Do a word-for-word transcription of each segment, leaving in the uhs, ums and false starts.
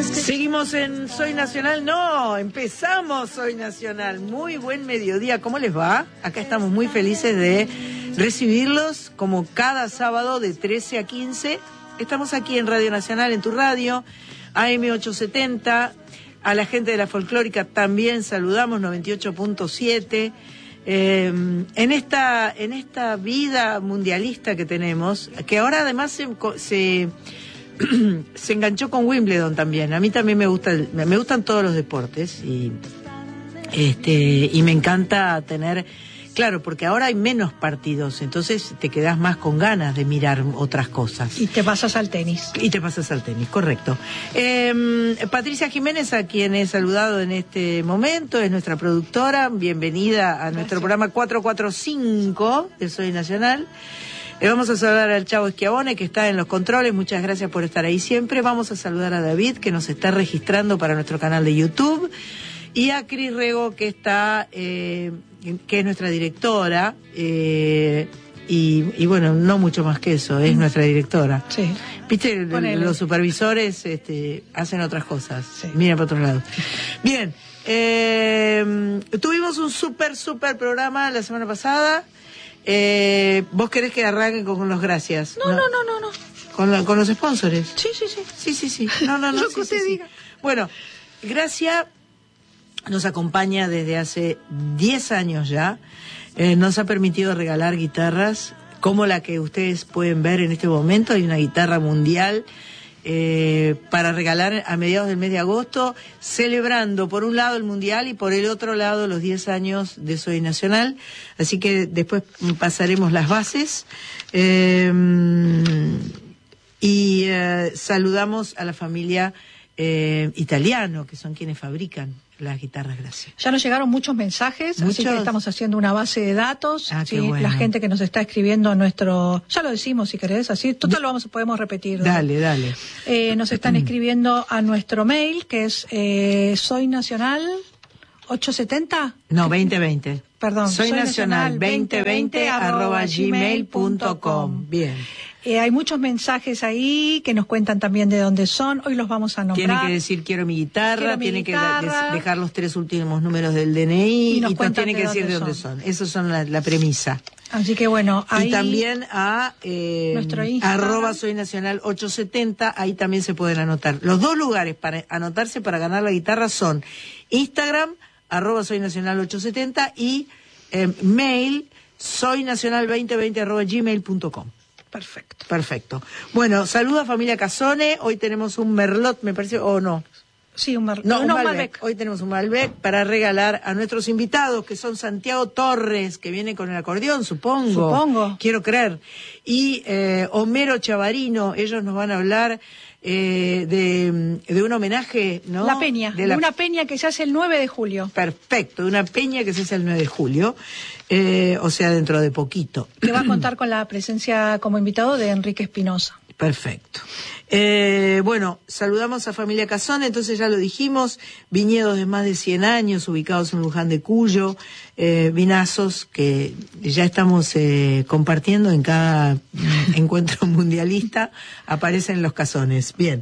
Seguimos en Soy Nacional, no, empezamos Soy Nacional. Muy buen mediodía, ¿cómo les va? Acá estamos muy felices de recibirlos como cada sábado de trece a quince. Estamos aquí en Radio Nacional, en tu radio, A M ochocientos setenta. A la gente de la folclórica también saludamos, noventa y ocho punto siete. Eh, en esta en esta vida mundialista que tenemos, que ahora además se... se se enganchó con Wimbledon también. A mí también me gusta el, me gustan todos los deportes y este y me encanta tener, claro, porque ahora hay menos partidos, entonces te quedas más con ganas de mirar otras cosas. Y te pasas al tenis. Y te pasas al tenis, correcto. Eh, Patricia Jiménez, a quien he saludado en este momento, es nuestra productora. Bienvenida a Gracias. Nuestro programa cuatrocientos cuarenta y cinco de Soy Nacional. Le vamos a saludar al Chavo Schiavone, que está en los controles. Muchas gracias por estar ahí siempre. Vamos a saludar a David, que nos está registrando para nuestro canal de YouTube. Y a Cris Rego, que está, eh, que es nuestra directora. Eh, y, y bueno, no mucho más que eso, es nuestra directora. Sí. Viste, Ponele. Los supervisores este, hacen otras cosas. Sí. Miren para otro lado. Bien. Eh, tuvimos un súper, súper programa la semana pasada. Eh, ¿Vos querés que arranque con, con los gracias? No, no, no, no, no. ¿Con, la, con los sponsors? Sí, sí, sí. Sí, sí, sí. No, no, no. Lo sí, que usted sí, diga. Sí. Bueno, Gracia nos acompaña desde hace diez años ya. Eh, nos ha permitido regalar guitarras como la que ustedes pueden ver en este momento. Hay una guitarra mundial Eh, para regalar a mediados del mes de agosto, celebrando por un lado el Mundial y por el otro lado los diez años de Soy Nacional. Así que después pasaremos las bases. Eh, y eh, saludamos a la familia eh, Italiano, que son quienes fabrican las guitarras Gracia. Ya nos llegaron muchos mensajes, ¿Muchos? Así que estamos haciendo una base de datos. Ah, ¿sí? Bueno. La gente que nos está escribiendo a nuestro... Ya lo decimos si querés, así. Total lo vamos, podemos repetir. ¿no? Dale, dale. Eh, nos están escribiendo a nuestro mail, que es eh, Soy Nacional ochocientos setenta. No, veinte veinte. Perdón. Soy, Soy Nacional veinte veinte arroba gmail punto com. Bien. Eh, hay muchos mensajes ahí que nos cuentan también de dónde son. Hoy los vamos a nombrar. Tiene que decir quiero mi guitarra, quiero mi tiene guitarra. que dejar los tres últimos números del D N I y nos, y nos tiene que decir de dónde son. son. Esos son la, la premisa. Así que bueno, ahí... Y también a eh, nuestro arroba Soy Nacional ochocientos setenta, ahí también se pueden anotar. Los dos lugares para anotarse para ganar la guitarra son Instagram, arroba Soy Nacional ochocientos setenta y eh, mail soynacional veinte veinte arroba gmail punto com. Perfecto. Perfecto. Bueno, saluda a familia Casone. Hoy tenemos un Merlot, me parece, o oh, no. Sí, un, Mer... no, un no, Malbec. Malbec. Hoy tenemos un Malbec para regalar a nuestros invitados, que son Santiago Torres, que viene con el acordeón, supongo. Supongo. Quiero creer. Y eh, Homero Chavarino, ellos nos van a hablar eh, de, de un homenaje, ¿no? La Peña, de la... una peña que se hace el nueve de julio. Perfecto, de una peña que se hace el nueve de julio, eh, o sea, dentro de poquito. Que va a contar con la presencia como invitado de Enrique Espinosa. Perfecto. Eh, bueno, saludamos a familia Casone, entonces ya lo dijimos, viñedos de más de cien años ubicados en Luján de Cuyo, eh, vinazos que ya estamos eh, compartiendo en cada encuentro mundialista, aparecen los Casones. Bien.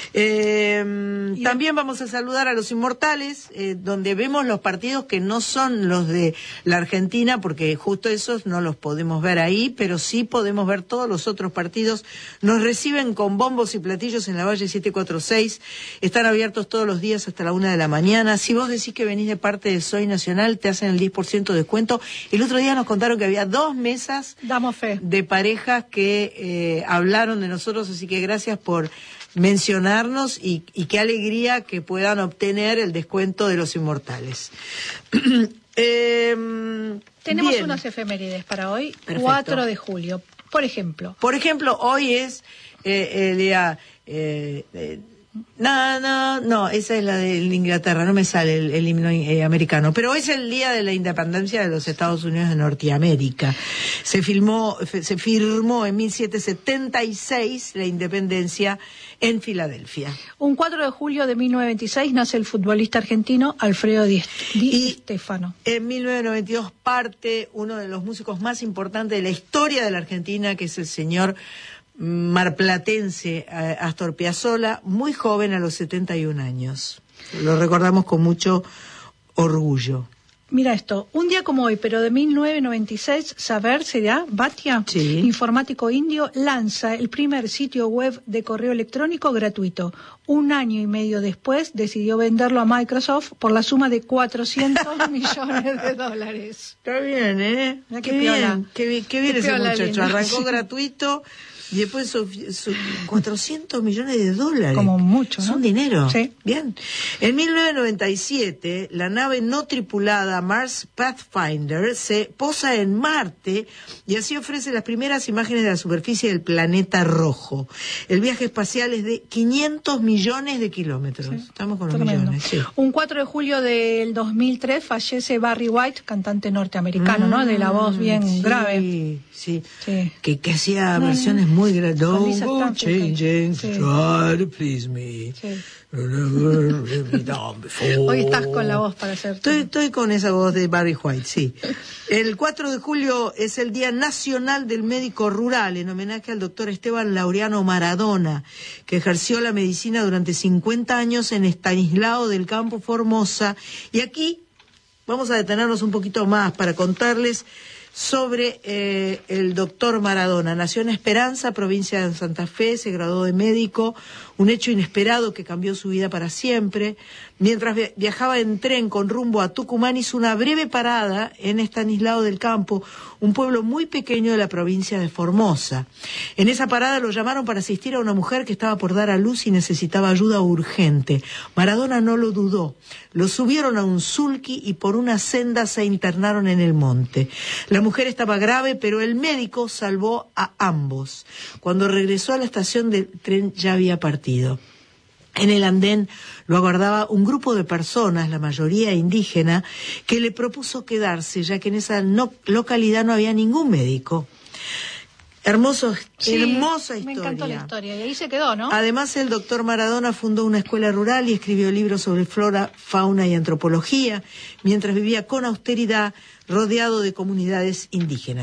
Eh, también vamos a saludar a los Inmortales, eh, donde vemos los partidos que no son los de la Argentina, porque justo esos no los podemos ver ahí, pero sí podemos ver todos los otros partidos. Nos reciben con bombos y platillos en la Valle siete cuatro seis, están abiertos todos los días hasta la una de la mañana. Si vos decís que venís de parte de Soy Nacional, te hacen el diez por ciento de descuento. El otro día nos contaron que había dos mesas Damos fe. de parejas que eh, hablaron de nosotros, así que gracias por mencionarnos y, y qué alegría que puedan obtener el descuento de los Inmortales. eh, Tenemos bien. unas efemérides para hoy, Perfecto. cuatro de julio. Por ejemplo. Por ejemplo, hoy es eh, el día... Eh, eh, no, no, no, esa es la de Inglaterra, no me sale el, el himno eh, americano, pero hoy es el día de la independencia de los Estados Unidos de Norteamérica. Se filmó, se firmó en mil setecientos setenta y seis la independencia en Filadelfia. Un cuatro de julio de mil novecientos veintiséis nace el futbolista argentino Alfredo Di, Di Stéfano. En mil novecientos noventa y dos parte uno de los músicos más importantes de la historia de la Argentina, que es el señor marplatense Astor Piazzolla, muy joven, a los setenta y un años. Lo recordamos con mucho orgullo. Mira esto, un día como hoy, pero de mil novecientos noventa y seis, Saber Seria Bhatia, sí. informático indio, lanza el primer sitio web de correo electrónico gratuito. Un año y medio después decidió venderlo a Microsoft por la suma de cuatrocientos millones de dólares. Está bien, ¿eh? Mira qué, qué bien, piola. qué bien, qué bien Qué ese piola, muchacho. lindo. Arrancó Sí. gratuito y después su, su, cuatrocientos millones de dólares. Como mucho, Es ¿no? un dinero. Sí. Bien. En mil novecientos noventa y siete, la nave no tripulada Mars Pathfinder se posa en Marte y así ofrece las primeras imágenes de la superficie del planeta rojo. El viaje espacial es de quinientos millones de kilómetros. Sí. Estamos con los Tremendo. millones. Sí. Un cuatro de julio del dos mil tres fallece Barry White, cantante norteamericano, Mm, ¿no? De la voz bien sí, grave. Sí, Sí. Que, que hacía versiones muy grandes. Don't Feliz go Stanford. changing to Sí. try to please me. Sí. Never be done before. Hoy estás con la voz para hacer. Estoy, estoy con esa voz de Barry White, sí. El cuatro de julio es el Día Nacional del Médico Rural, en homenaje al doctor Esteban Laureano Maradona, que ejerció la medicina durante cincuenta años en Estanislao del Campo, Formosa. Y aquí vamos a detenernos un poquito más para contarles sobre eh, el doctor Maradona. Nació en Esperanza, provincia de Santa Fe, se graduó de médico, un hecho inesperado que cambió su vida para siempre. Mientras viajaba en tren con rumbo a Tucumán, hizo una breve parada en Estanislao del Campo, un pueblo muy pequeño de la provincia de Formosa. En esa parada lo llamaron para asistir a una mujer que estaba por dar a luz y necesitaba ayuda urgente. Maradona no lo dudó. Lo subieron a un sulky y por una senda se internaron en el monte. La mujer estaba grave, pero el médico salvó a ambos. Cuando regresó a la estación del tren ya había partido. En el andén lo aguardaba un grupo de personas, la mayoría indígena, que le propuso quedarse, ya que en esa no, localidad no había ningún médico. Hermoso, Sí, hermosa historia. Me encantó la historia y ahí se quedó, ¿no? Además, el doctor Maradona fundó una escuela rural y escribió libros sobre flora, fauna y antropología, mientras vivía con austeridad rodeado de comunidades indígenas.